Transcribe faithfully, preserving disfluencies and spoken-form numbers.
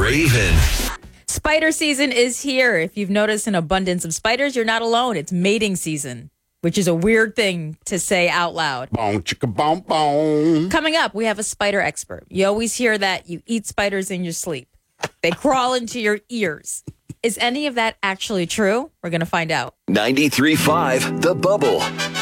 Raven. Spider season is here. If you've noticed an abundance of spiders, you're not alone. It's mating season, which is a weird thing to say out loud. Boom, chicka, boom, boom. Coming up, we have a spider expert. You always hear that you eat spiders in your sleep. They crawl into your ears. Is any of that actually true? We're going to find out. ninety-three point five The Bubble.